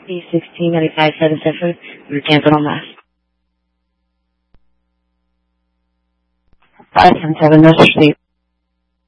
P169577 through Canton on Mass. 577 Mr. Steve.